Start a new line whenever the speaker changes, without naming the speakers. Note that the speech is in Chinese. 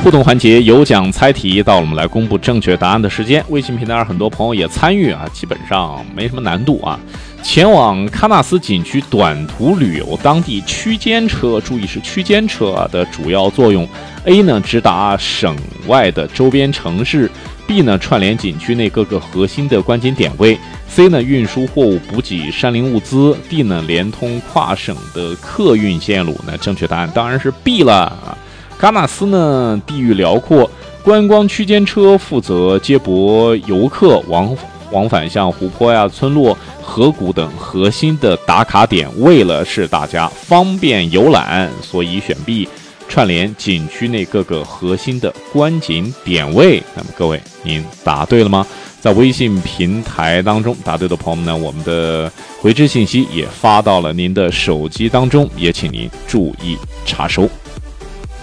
互动环节有奖猜题，到了我们来公布正确答案的时间。微信平台上很多朋友也参与啊，基本上没什么难度啊。前往喀纳斯景区短途旅游，当地区间车，注意是区间车的主要作用 ：A 呢直达省外的周边城市 ；B 呢串联景区内各个核心的观景点位 ；C 呢运输货物、补给、山林物资 ；D 呢连通跨省的客运线路。那正确答案当然是 B 了。喀纳斯呢地域辽阔，观光区间车负责接驳游客往返像湖泊呀、村落、河谷等核心的打卡点，为了使大家方便游览，所以选 B， 串联景区内各个核心的观景点位。那么各位，您答对了吗？在微信平台当中答对的朋友们呢，我们的回执信息也发到了您的手机当中，也请您注意查收。